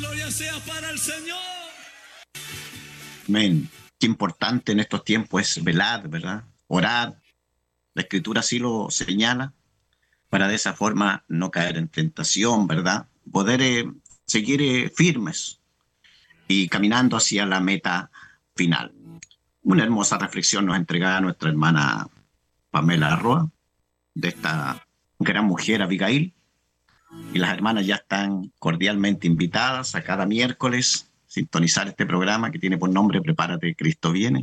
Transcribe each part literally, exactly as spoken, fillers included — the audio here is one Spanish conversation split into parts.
gloria sea para el Señor. Amén. Qué importante en estos tiempos es velar, ¿verdad? Orar. La Escritura así lo señala, para de esa forma no caer en tentación, ¿verdad? Poder eh, seguir eh, firmes y caminando hacia la meta final. Una hermosa reflexión nos entrega nuestra hermana Pamela Roa, de esta gran mujer Abigail, y las hermanas ya están cordialmente invitadas a cada miércoles sintonizar este programa que tiene por nombre Prepárate, Cristo viene,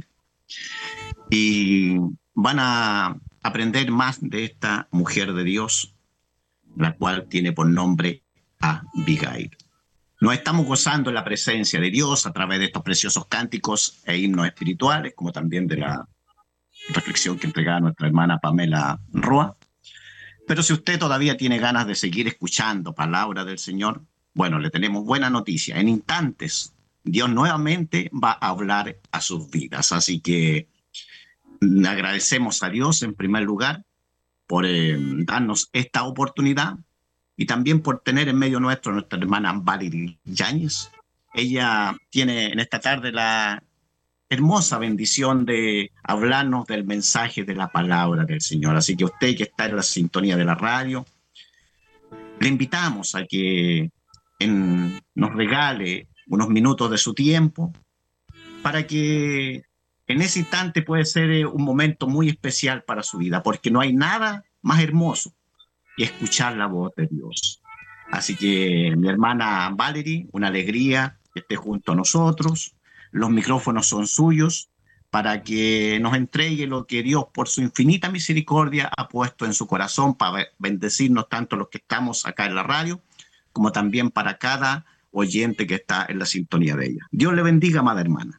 y van a aprender más de esta mujer de Dios, la cual tiene por nombre Abigail. Nos estamos gozando en la presencia de Dios a través de estos preciosos cánticos e himnos espirituales, como también de la reflexión que entregaba nuestra hermana Pamela Roa. Pero si usted todavía tiene ganas de seguir escuchando palabra del Señor, bueno, le tenemos buena noticia. En instantes, Dios nuevamente va a hablar a sus vidas. Así que agradecemos a Dios en primer lugar por eh, darnos esta oportunidad y también por tener en medio nuestro a nuestra hermana Valerie Yáñez. Ella tiene en esta tarde la hermosa bendición de hablarnos del mensaje de la palabra del Señor. Así que usted que está en la sintonía de la radio, le invitamos a que en, nos regale unos minutos de su tiempo para que en ese instante puede ser un momento muy especial para su vida, porque no hay nada más hermoso que escuchar la voz de Dios. Así que mi hermana Valerie, una alegría que esté junto a nosotros. Los micrófonos son suyos para que nos entregue lo que Dios por su infinita misericordia ha puesto en su corazón para bendecirnos tanto los que estamos acá en la radio como también para cada oyente que está en la sintonía de ella. Dios le bendiga, amada hermana.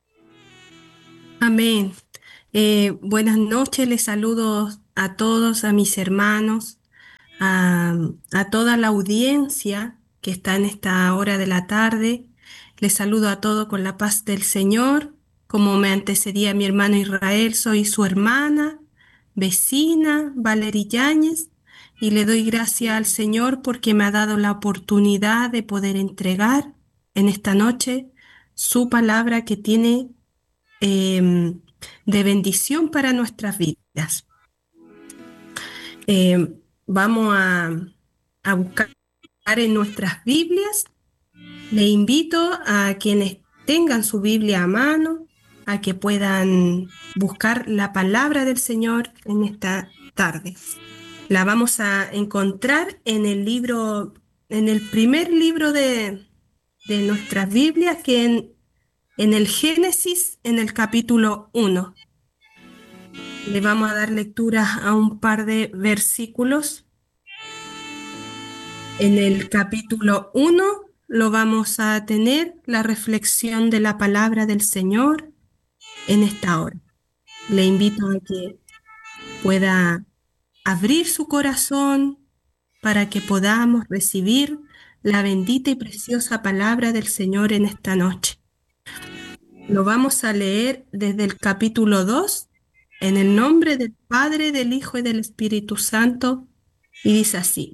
Amén. Eh, buenas noches, les saludo a todos, a mis hermanos, a, a toda la audiencia que está en esta hora de la tarde. Les saludo a todos con la paz del Señor. Como me antecedía mi hermano Israel, soy su hermana, vecina, Valerie Yáñez, y le doy gracias al Señor porque me ha dado la oportunidad de poder entregar en esta noche su palabra que tiene eh, de bendición para nuestras vidas. Eh, vamos a, a buscar en nuestras Biblias. Le invito a quienes tengan su Biblia a mano a que puedan buscar la palabra del Señor en esta tarde. La vamos a encontrar en el libro, en el primer libro de, de nuestras Biblias, que en, en el Génesis, en el capítulo uno. Le vamos a dar lectura a un par de versículos. En el capítulo uno lo vamos a tener la reflexión de la palabra del Señor en esta hora. Le invito a que pueda abrir su corazón para que podamos recibir la bendita y preciosa palabra del Señor en esta noche. Lo vamos a leer desde el capítulo dos, en el nombre del Padre, del Hijo y del Espíritu Santo, y dice así: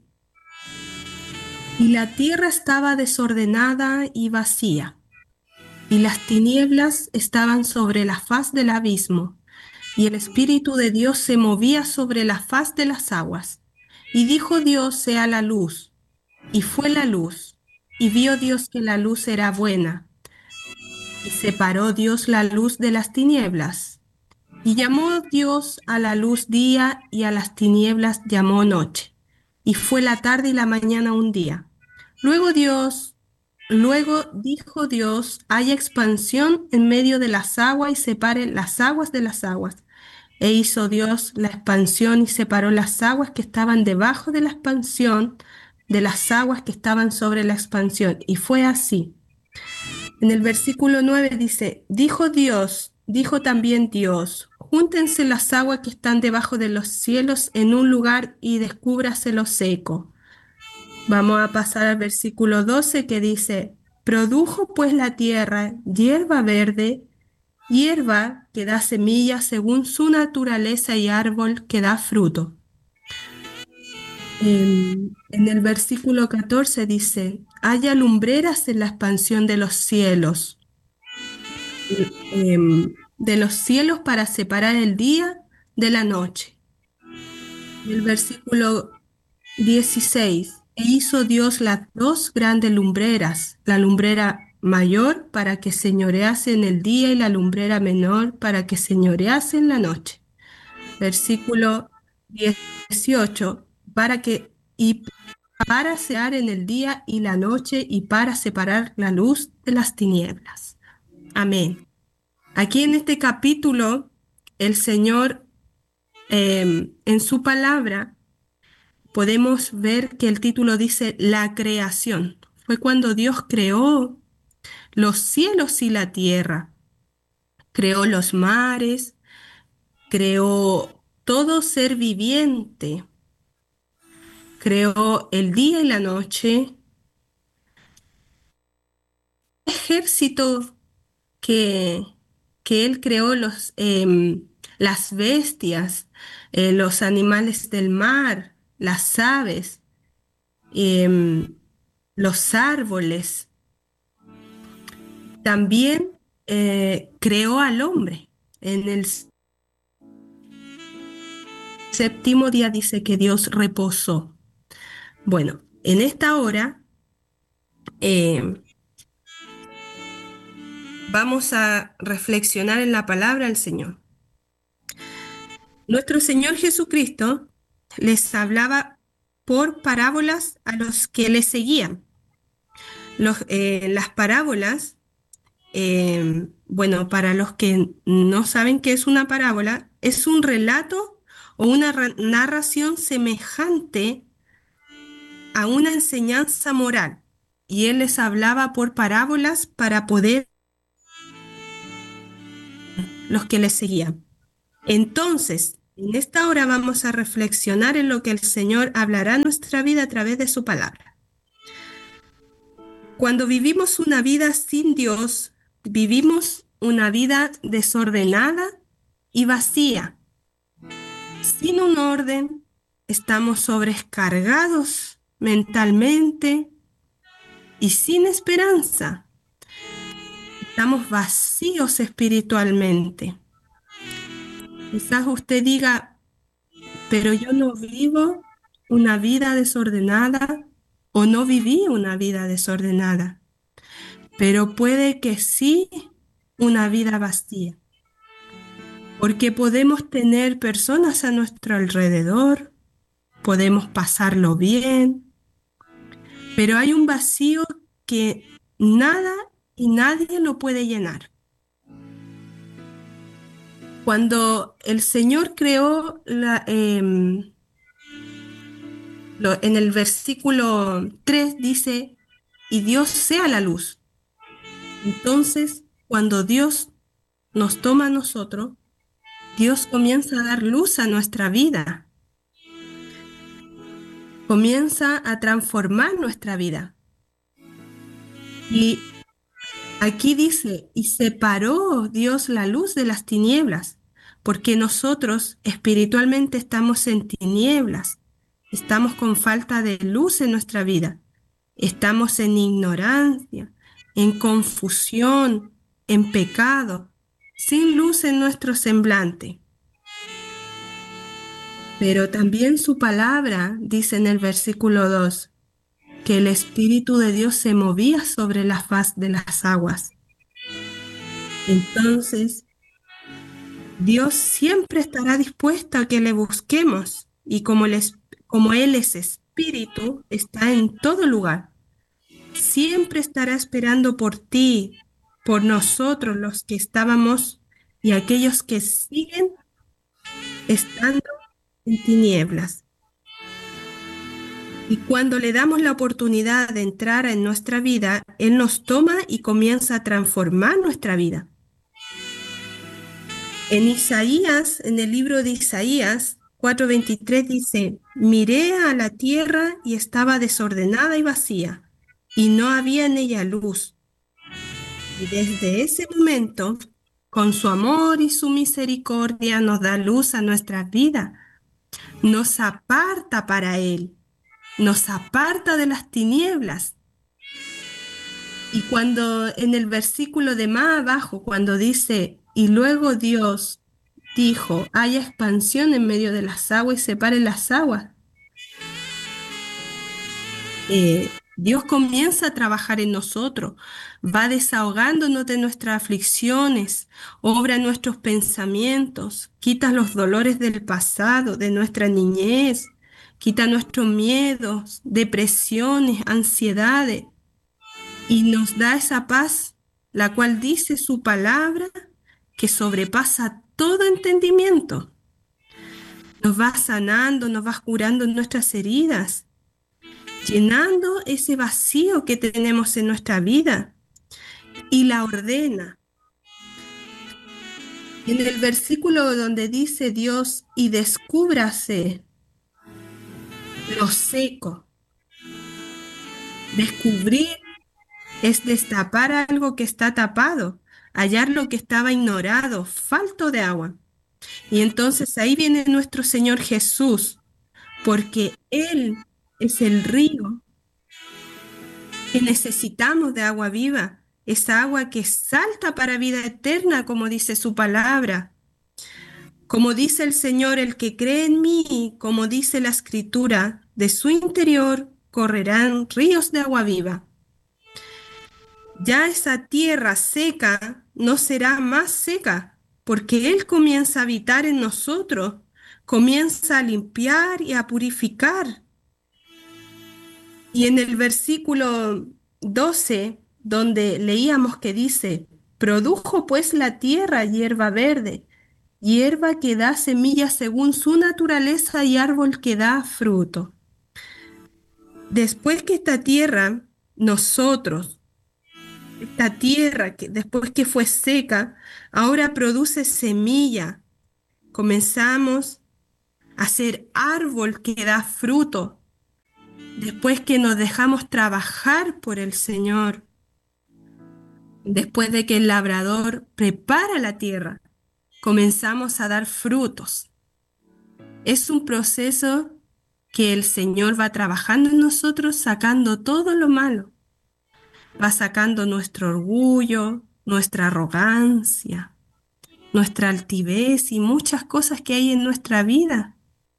Y la tierra estaba desordenada y vacía, y las tinieblas estaban sobre la faz del abismo, y el Espíritu de Dios se movía sobre la faz de las aguas. Y dijo Dios: sea la luz. Y fue la luz. Y vio Dios que la luz era buena. Y separó Dios la luz de las tinieblas. Y llamó Dios a la luz día, y a las tinieblas llamó noche. Y fue la tarde y la mañana un día. Luego Dios, luego dijo Dios: haya expansión en medio de las aguas, y separe las aguas de las aguas. E hizo Dios la expansión y separó las aguas que estaban debajo de la expansión de las aguas que estaban sobre la expansión. Y fue así. En el versículo nueve dice: dijo Dios, dijo también Dios, júntense las aguas que están debajo de los cielos en un lugar y descúbrase lo seco. Vamos a pasar al versículo doce, que dice: produjo pues la tierra hierba verde, hierba que da semilla según su naturaleza, y árbol que da fruto. em, en el versículo catorce dice, haya lumbreras en la expansión de los cielos, em, de los cielos para separar el día de la noche. El versículo dieciséis, e hizo Dios las dos grandes lumbreras, la lumbrera mayor para que señorease en el día y la lumbrera menor para que señorease en la noche. Versículo dieciocho, para que y para separar en el día y la noche y para separar la luz de las tinieblas. Amén. Aquí en este capítulo, el Señor, eh, en su palabra, podemos ver que el título dice la creación. Fue cuando Dios creó los cielos y la tierra, creó los mares, creó todo ser viviente, creó el día y la noche, ejército que, que Él creó los, em, las bestias, eh, los animales del mar, las aves, em, los árboles. También eh, creó al hombre. En el séptimo día dice que Dios reposó. Bueno, en esta hora eh, vamos a reflexionar en la palabra del Señor. Nuestro Señor Jesucristo les hablaba por parábolas a los que le seguían. Los, eh, las parábolas, eh, bueno, para los que no saben qué es una parábola, es un relato o una narración semejante a una enseñanza moral. Y Él les hablaba por parábolas para poder los que le seguían. Entonces, en esta hora vamos a reflexionar en lo que el Señor hablará en nuestra vida a través de su palabra. Cuando vivimos una vida sin Dios, vivimos una vida desordenada y vacía. Sin un orden, estamos sobrecargados mentalmente y sin esperanza. Estamos vacíos espiritualmente. Quizás usted diga, pero yo no vivo una vida desordenada o no viví una vida desordenada, pero puede que sí una vida vacía, porque podemos tener personas a nuestro alrededor, podemos pasarlo bien, pero hay un vacío que nada y nadie lo puede llenar. Cuando el Señor creó la, eh, lo, en el versículo tres dice, y Dios sea la luz. Entonces, cuando Dios nos toma a nosotros, Dios comienza a dar luz a nuestra vida. Comienza a transformar nuestra vida. Y aquí dice, y separó Dios la luz de las tinieblas, porque nosotros espiritualmente estamos en tinieblas, estamos con falta de luz en nuestra vida, estamos en ignorancia, en confusión, en pecado, sin luz en nuestro semblante. Pero también su palabra dice en el versículo dos, que el Espíritu de Dios se movía sobre la faz de las aguas. Entonces, Dios siempre estará dispuesto a que le busquemos y como, él es, como Él es Espíritu, está en todo lugar. Siempre estará esperando por ti, por nosotros los que estábamos y aquellos que siguen estando en tinieblas. Y cuando le damos la oportunidad de entrar en nuestra vida, Él nos toma y comienza a transformar nuestra vida. En Isaías, en el libro de Isaías cuatro veintitrés dice, miré a la tierra y estaba desordenada y vacía, y no había en ella luz. Y desde ese momento, con su amor y su misericordia, nos da luz a nuestra vida, nos aparta para Él. nos aparta de las tinieblas. Y cuando en el versículo de más abajo, cuando dice, y luego Dios dijo, haya expansión en medio de las aguas y separe las aguas, eh, Dios comienza a trabajar en nosotros, va desahogándonos de nuestras aflicciones, obra en nuestros pensamientos, quita los dolores del pasado, de nuestra niñez, quita nuestros miedos, depresiones, ansiedades, y nos da esa paz, la cual dice su palabra, que sobrepasa todo entendimiento. Nos va sanando, nos va curando nuestras heridas, llenando ese vacío que tenemos en nuestra vida y la ordena. En el versículo donde dice Dios, y descúbrase lo seco. Descubrir es destapar algo que está tapado, hallar lo que estaba ignorado, falto de agua. Y entonces ahí viene nuestro Señor Jesús, porque Él es el río que necesitamos de agua viva, esa agua que salta para vida eterna, como dice su palabra. Como dice el Señor, el que cree en mí, como dice la Escritura, de su interior correrán ríos de agua viva. Ya esa tierra seca no será más seca, porque Él comienza a habitar en nosotros, comienza a limpiar y a purificar. Y en el versículo doce, donde leíamos que dice, produjo pues la tierra hierba verde, hierba que da semillas según su naturaleza y árbol que da fruto. Después que esta tierra, nosotros, esta tierra que después que fue seca, ahora produce semilla. Comenzamos a ser árbol que da fruto. Después que nos dejamos trabajar por el Señor, después de que el labrador prepara la tierra, comenzamos a dar frutos. Es un proceso que el Señor va trabajando en nosotros, sacando todo lo malo. Va sacando nuestro orgullo, nuestra arrogancia, nuestra altivez y muchas cosas que hay en nuestra vida.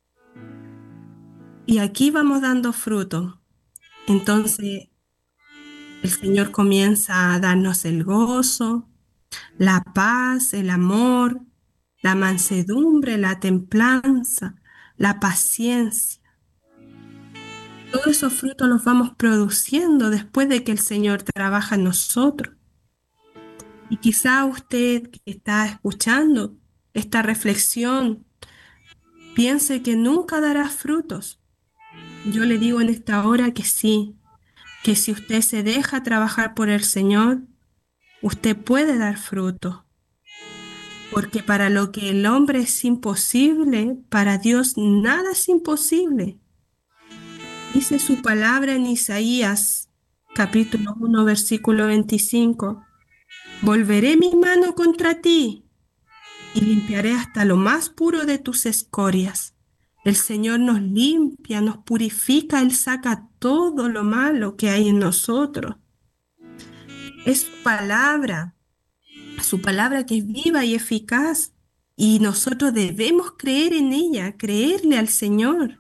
Y aquí vamos dando fruto. Entonces, el Señor comienza a darnos el gozo, la paz, el amor, la mansedumbre, la templanza, la paciencia. Todos esos frutos los vamos produciendo después de que el Señor trabaja en nosotros. Y quizá usted que está escuchando esta reflexión piense que nunca dará frutos. Yo le digo en esta hora que sí, que si usted se deja trabajar por el Señor, usted puede dar fruto. Porque para lo que el hombre es imposible, para Dios nada es imposible. Dice su palabra en Isaías, capítulo uno, versículo veinticinco. Volveré mi mano contra ti y limpiaré hasta lo más puro de tus escorias. El Señor nos limpia, nos purifica, Él saca todo lo malo que hay en nosotros. Es su palabra, su palabra que es viva y eficaz, y nosotros debemos creer en ella, creerle al Señor.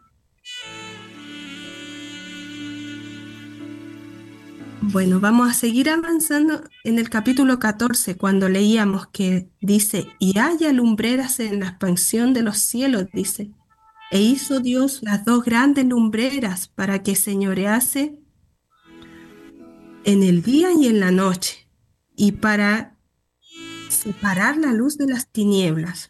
Bueno, vamos a seguir avanzando en el capítulo catorce, cuando leíamos que dice, y haya lumbreras en la expansión de los cielos, dice, e hizo Dios las dos grandes lumbreras para que señorease en el día y en la noche, y para separar la luz de las tinieblas.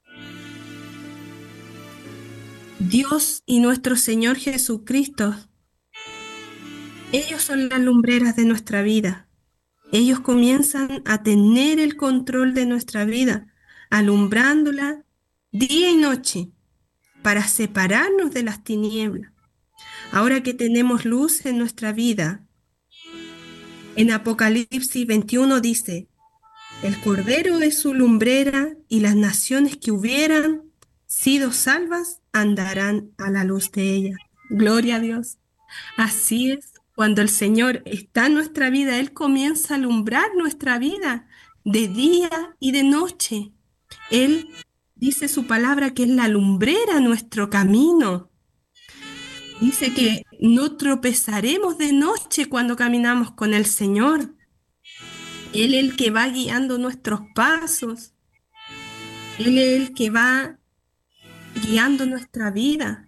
Dios y nuestro Señor Jesucristo, ellos son las lumbreras de nuestra vida. Ellos comienzan a tener el control de nuestra vida, alumbrándola día y noche para separarnos de las tinieblas. Ahora que tenemos luz en nuestra vida, en Apocalipsis veintiuno dice, el Cordero es su lumbrera y las naciones que hubieran sido salvas andarán a la luz de ella. Gloria a Dios. Así es, cuando el Señor está en nuestra vida, Él comienza a alumbrar nuestra vida de día y de noche. Él dice su palabra que es la lumbrera a nuestro camino. Dice que no tropezaremos de noche cuando caminamos con el Señor. Él es el que va guiando nuestros pasos. Él es el que va guiando nuestra vida.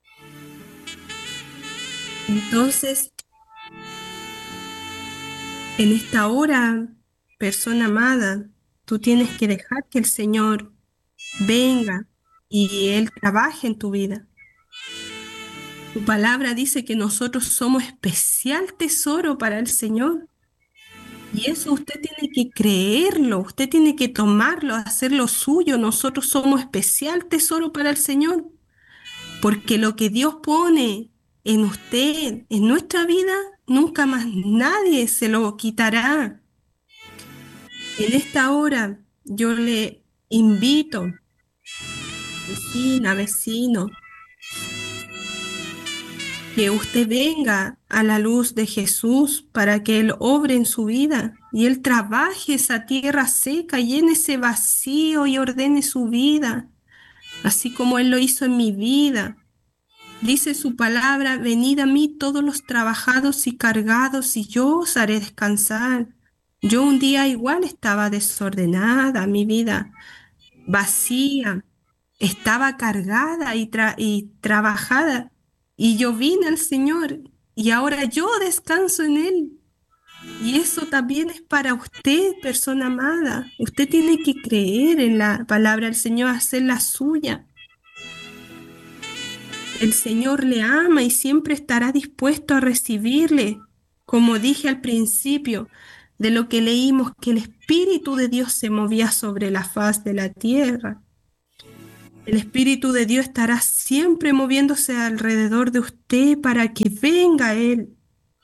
Entonces, en esta hora, persona amada, tú tienes que dejar que el Señor venga y Él trabaje en tu vida. Tu palabra dice que nosotros somos especial tesoro para el Señor. Y eso usted tiene que creerlo, usted tiene que tomarlo, hacerlo suyo. Nosotros somos especial tesoro para el Señor, porque lo que Dios pone en usted, en nuestra vida, nunca más nadie se lo quitará. En esta hora yo le invito, vecina, vecino, que usted venga a la luz de Jesús para que Él obre en su vida y Él trabaje esa tierra seca, llene ese vacío y ordene su vida, así como Él lo hizo en mi vida. Dice su palabra, venid a mí todos los trabajados y cargados y yo os haré descansar. Yo un día igual estaba desordenada, mi vida vacía, estaba cargada y, tra- y trabajada, y yo vine al Señor y ahora yo descanso en Él. Y eso también es para usted, persona amada. Usted tiene que creer en la palabra del Señor, hacerla suya. El Señor le ama y siempre estará dispuesto a recibirle. Como dije al principio de lo que leímos, que el Espíritu de Dios se movía sobre la faz de la tierra. El Espíritu de Dios estará siempre moviéndose alrededor de usted para que venga Él.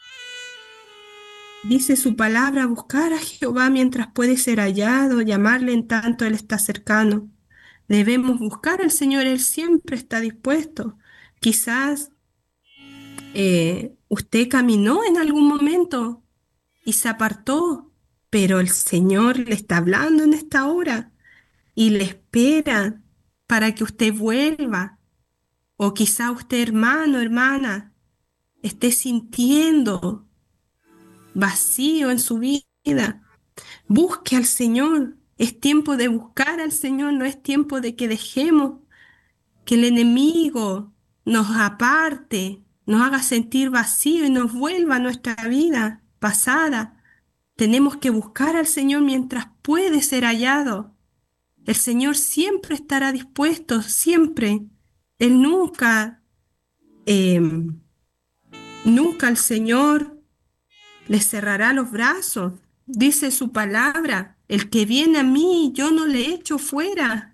Dice su palabra, buscar a Jehová mientras puede ser hallado, llamarle en tanto Él está cercano. Debemos buscar al Señor, Él siempre está dispuesto. Quizás eh, usted caminó en algún momento y se apartó, pero el Señor le está hablando en esta hora y le espera para que usted vuelva. O quizá usted, hermano, hermana, esté sintiendo vacío en su vida. Busque al Señor. Es tiempo de buscar al Señor, no es tiempo de que dejemos que el enemigo nos aparte, nos haga sentir vacío y nos vuelva a nuestra vida pasada. Tenemos que buscar al Señor mientras puede ser hallado. El Señor siempre estará dispuesto, siempre. Él nunca, eh, nunca el Señor le cerrará los brazos. Dice su palabra, el que viene a mí, yo no le echo fuera.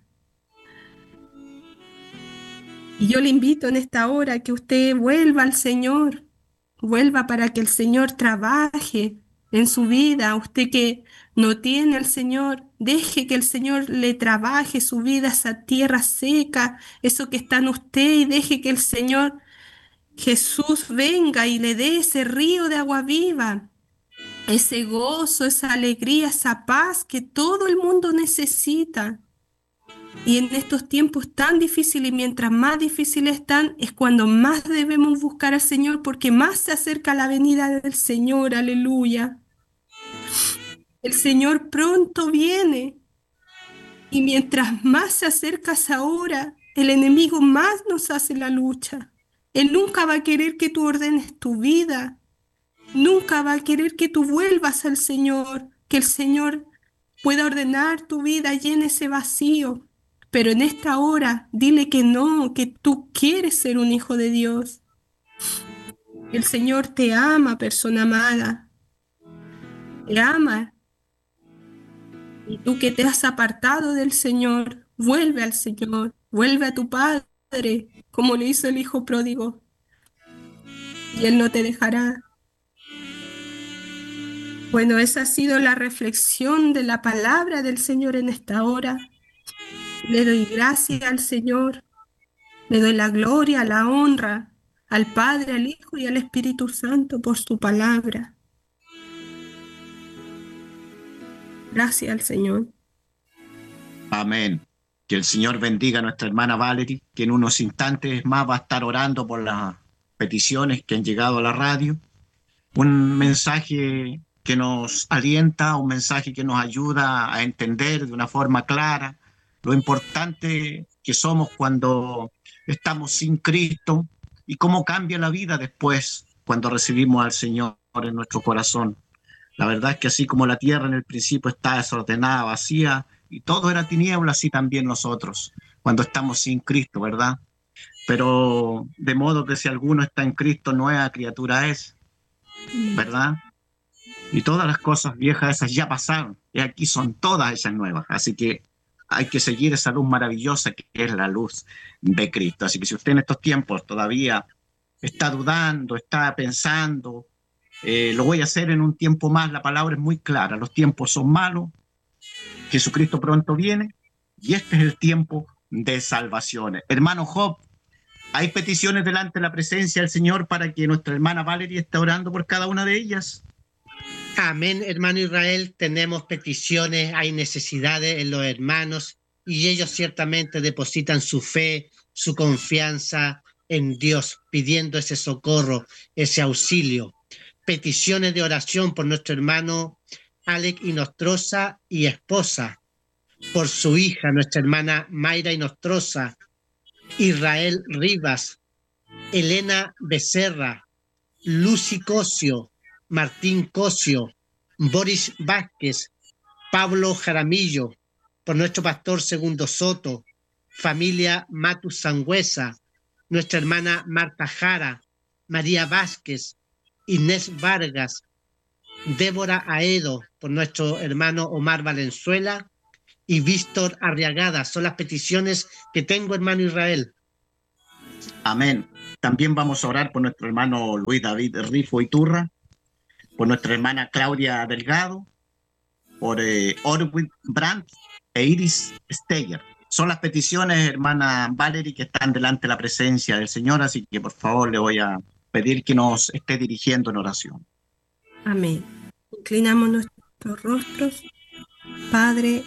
Y yo le invito en esta hora a que usted vuelva al Señor, vuelva para que el Señor trabaje en su vida. Usted que no tiene al Señor, deje que el Señor le trabaje su vida, esa tierra seca, eso que está en usted, y deje que el Señor Jesús venga y le dé ese río de agua viva, ese gozo, esa alegría, esa paz que todo el mundo necesita. Y en estos tiempos tan difíciles, y mientras más difíciles están, es cuando más debemos buscar al Señor, porque más se acerca la venida del Señor, aleluya. El Señor pronto viene, y mientras más se acerca esa hora, el enemigo más nos hace la lucha. Él nunca va a querer que tú ordenes tu vida, nunca va a querer que tú vuelvas al Señor, que el Señor pueda ordenar tu vida, llene ese vacío. Pero en esta hora, dile que no, que tú quieres ser un hijo de Dios. El Señor te ama, persona amada. Te ama. Y tú que te has apartado del Señor, vuelve al Señor, vuelve a tu Padre, como lo hizo el Hijo pródigo. Y Él no te dejará. Bueno, esa ha sido la reflexión de la palabra del Señor en esta hora. Le doy gracias al Señor, le doy la gloria, la honra, al Padre, al Hijo y al Espíritu Santo por su palabra. Gracias al Señor. Amén. Que el Señor bendiga a nuestra hermana Valerie, que en unos instantes más va a estar orando por las peticiones que han llegado a la radio. Un mensaje que nos alienta, un mensaje que nos ayuda a entender de una forma clara lo importante que somos cuando estamos sin Cristo y cómo cambia la vida después cuando recibimos al Señor en nuestro corazón. La verdad es que así como la tierra en el principio está desordenada, vacía, y todo era tiniebla, así también nosotros, cuando estamos sin Cristo, ¿verdad? Pero de modo que si alguno está en Cristo, nueva criatura es, ¿verdad? Y todas las cosas viejas esas ya pasaron, y aquí son todas esas nuevas. Así que hay que seguir esa luz maravillosa que es la luz de Cristo. Así que si usted en estos tiempos todavía está dudando, está pensando, eh, lo voy a hacer en un tiempo más, la palabra es muy clara, los tiempos son malos, Jesucristo pronto viene, y este es el tiempo de salvaciones. Hermano Job, ¿hay peticiones delante de la presencia del Señor para que nuestra hermana Valerie esté orando por cada una de ellas? Amén, hermano Israel, tenemos peticiones, hay necesidades en los hermanos y ellos ciertamente depositan su fe, su confianza en Dios, pidiendo ese socorro, ese auxilio. Peticiones de oración por nuestro hermano Alec Inostroza y esposa, por su hija, nuestra hermana Mayra Inostroza, Israel Rivas, Elena Becerra, Lucy Cosio, Martín Cosio, Boris Vázquez, Pablo Jaramillo, por nuestro pastor Segundo Soto, familia Matus Sangüesa, nuestra hermana Marta Jara, María Vázquez, Inés Vargas, Débora Aedo, por nuestro hermano Omar Valenzuela y Víctor Arriagada. Son las peticiones que tengo, hermano Israel. Amén. También vamos a orar por nuestro hermano Luis David Rifo Iturra, por nuestra hermana Claudia Delgado, por eh, Orwin Brandt e Iris Steyer. Son las peticiones, hermana Valerie, que están delante de la presencia del Señor, así que por favor le voy a pedir que nos esté dirigiendo en oración. Amén. Inclinamos nuestros rostros. Padre,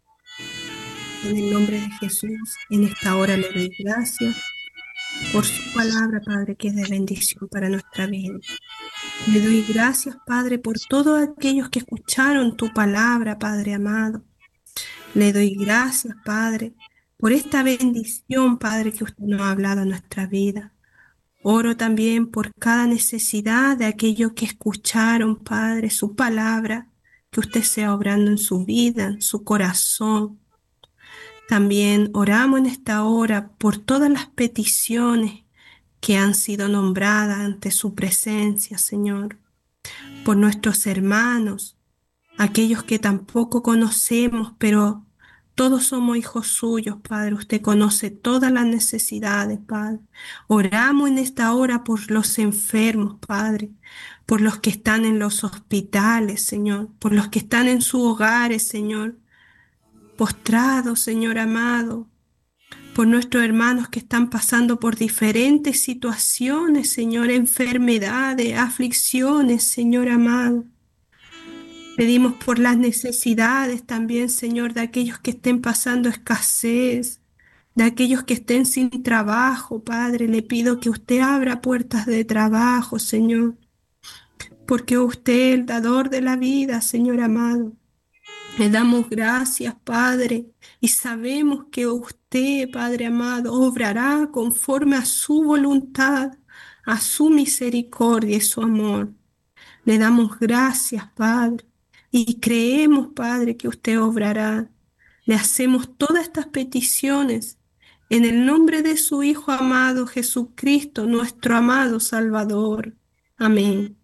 en el nombre de Jesús, en esta hora le doy gracias por su palabra, Padre, que es de bendición para nuestra vida. Le doy gracias, Padre, por todos aquellos que escucharon tu palabra, Padre amado. Le doy gracias, Padre, por esta bendición, Padre, que usted nos ha hablado a nuestra vida. Oro también por cada necesidad de aquellos que escucharon, Padre, su palabra, que usted sea obrando en su vida, en su corazón. También oramos en esta hora por todas las peticiones que han sido nombradas ante su presencia, Señor. Por nuestros hermanos, aquellos que tampoco conocemos, pero todos somos hijos suyos, Padre. Usted conoce todas las necesidades, Padre. Oramos en esta hora por los enfermos, Padre, por los que están en los hospitales, Señor, por los que están en sus hogares, Señor, postrados, Señor amado, por nuestros hermanos que están pasando por diferentes situaciones, Señor, enfermedades, aflicciones, Señor amado. Pedimos por las necesidades también, Señor, de aquellos que estén pasando escasez, de aquellos que estén sin trabajo, Padre. Le pido que usted abra puertas de trabajo, Señor, porque usted es el dador de la vida, Señor amado. Le damos gracias, Padre, y sabemos que usted, Padre amado, obrará conforme a su voluntad, a su misericordia y su amor. Le damos gracias, Padre, y creemos, Padre, que usted obrará. Le hacemos todas estas peticiones en el nombre de su Hijo amado, Jesucristo, nuestro amado Salvador. Amén.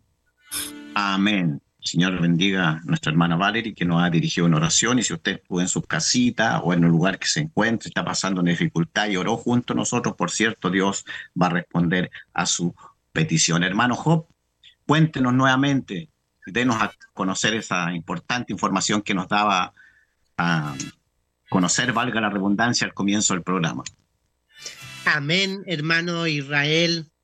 Amén. Señor bendiga a nuestra hermana Valerie, que nos ha dirigido en oración, y si usted estuvo en su casita o en el lugar que se encuentre, está pasando una dificultad y oró junto a nosotros, por cierto, Dios va a responder a su petición. Hermano Job, cuéntenos nuevamente, denos a conocer esa importante información que nos daba a conocer, valga la redundancia, al comienzo del programa. Amén, hermano Israel.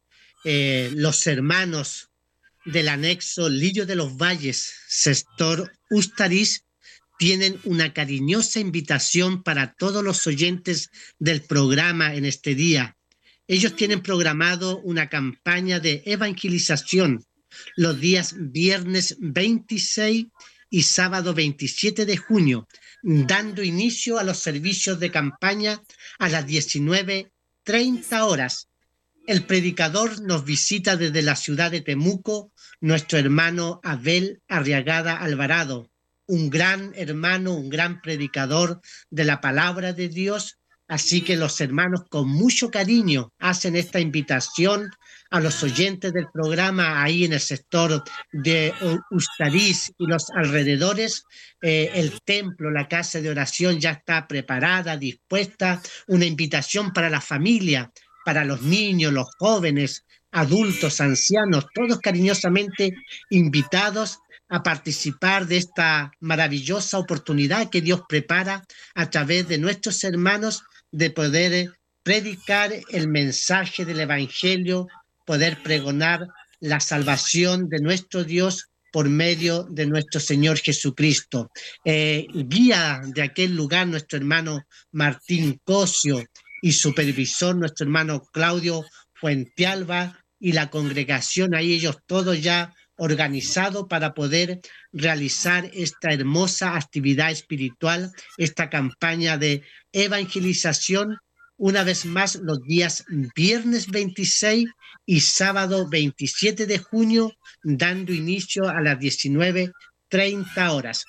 eh, los hermanos del anexo Lirio de los Valles, sector Ustariz, tienen una cariñosa invitación para todos los oyentes del programa en este día. Ellos tienen programado una campaña de evangelización los días viernes veintiséis y sábado veintisiete de junio, dando inicio a los servicios de campaña a las diecinueve treinta horas. El predicador nos visita desde la ciudad de Temuco, nuestro hermano Abel Arriagada Alvarado, un gran hermano, un gran predicador de la palabra de Dios. Así que los hermanos con mucho cariño hacen esta invitación a los oyentes del programa ahí en el sector de Ustariz y los alrededores. Eh, el templo, la casa de oración ya está preparada, dispuesta, una invitación para la familia, para los niños, los jóvenes, adultos, ancianos, todos cariñosamente invitados a participar de esta maravillosa oportunidad que Dios prepara a través de nuestros hermanos de poder predicar el mensaje del Evangelio, poder pregonar la salvación de nuestro Dios por medio de nuestro Señor Jesucristo. Eh, guía de aquel lugar nuestro hermano Martín Cosio y supervisor nuestro hermano Claudio Fuentealba y la congregación, ahí ellos todos ya organizados para poder realizar esta hermosa actividad espiritual, esta campaña de evangelización, una vez más los días viernes veintiséis y sábado veintisiete de junio, dando inicio a las diecinueve treinta horas.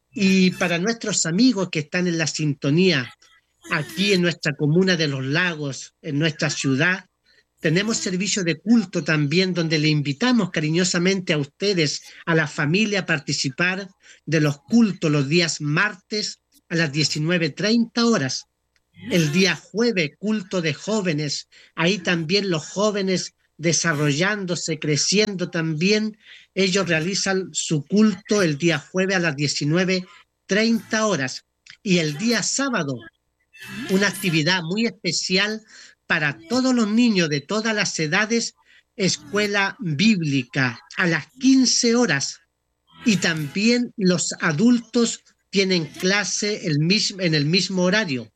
Y para nuestros amigos que están en la sintonía, aquí en nuestra comuna de Los Lagos, en nuestra ciudad, tenemos servicio de culto también, donde le invitamos cariñosamente a ustedes, a la familia, a participar de los cultos los días martes a las diecinueve treinta horas. El día jueves, culto de jóvenes, ahí también los jóvenes desarrollándose, creciendo también, ellos realizan su culto el día jueves a las diecinueve treinta horas. Y el día sábado, una actividad muy especial para todos los niños de todas las edades, escuela bíblica a las quince horas, y también los adultos tienen clase el mismo, en el mismo horario.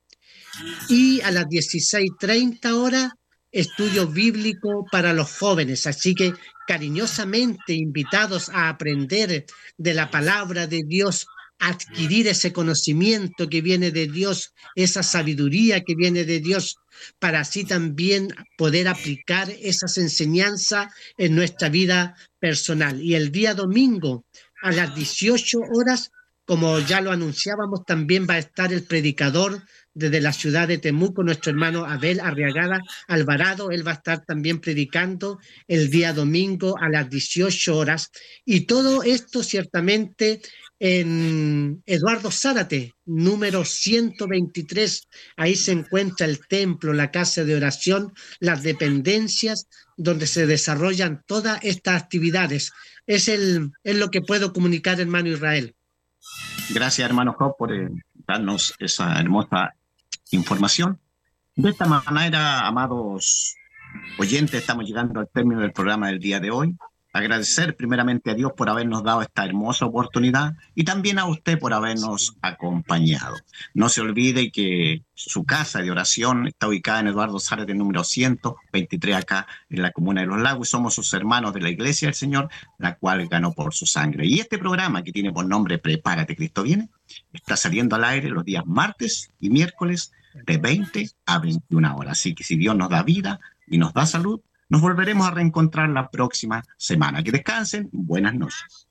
Y a las dieciséis treinta horas, estudio bíblico para los jóvenes. Así que cariñosamente invitados a aprender de la palabra de Dios, adquirir ese conocimiento que viene de Dios, esa sabiduría que viene de Dios, para así también poder aplicar esas enseñanzas en nuestra vida personal. Y el día domingo a las dieciocho horas, como ya lo anunciábamos, también va a estar el predicador desde la ciudad de Temuco, nuestro hermano Abel Arriagada Alvarado. Él va a estar también predicando el día domingo a las dieciocho horas. Y todo esto ciertamente en Eduardo Zárate, número ciento veintitrés. Ahí se encuentra el templo, la casa de oración, las dependencias donde se desarrollan todas estas actividades. Es, el, es lo que puedo comunicar, hermano Israel. Gracias, hermano Job, por eh, darnos esa hermosa información. De esta manera, amados oyentes, estamos llegando al término del programa del día de hoy. Agradecer primeramente a Dios por habernos dado esta hermosa oportunidad y también a usted por habernos acompañado. No se olvide que su casa de oración está ubicada en Eduardo Zárate, número ciento veintitrés, acá en la comuna de Los Lagos, y somos sus hermanos de la Iglesia del Señor, la cual ganó por su sangre. Y este programa, que tiene por nombre Prepárate, Cristo viene, está saliendo al aire los días martes y miércoles de veinte a veintiuna horas. Así que si Dios nos da vida y nos da salud, nos volveremos a reencontrar la próxima semana. Que descansen. Buenas noches.